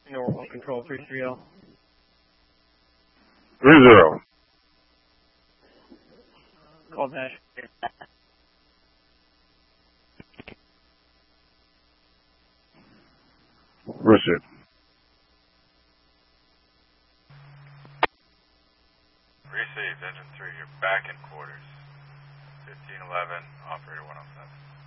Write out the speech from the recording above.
Normal control 330. 30. Call dash. Richard. Received, engine 3, you're back in quarters. 1511, operator 107.